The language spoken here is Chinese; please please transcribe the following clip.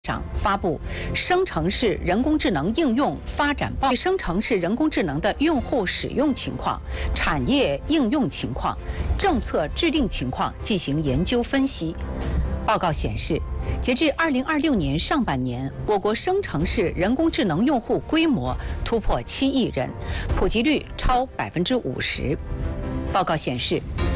上发布生成式人工智能应用发展报告，生成式人工智能的用户使用情况、产业应用情况、政策制定情况进行研究分析。报告显示，截至2026年上半年，我国生成式人工智能用户规模突破7亿人，普及率超50%。报告显示，